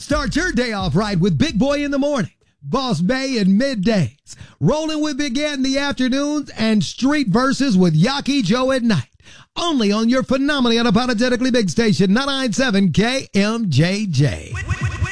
Start your day off right with Big Boy in the morning, Boss Bay in middays, rolling with Big Ant in the afternoons, and Street Verses with Yaki Joe at night. Only on your phenomenally unapologetically big station, 997 KMJJ.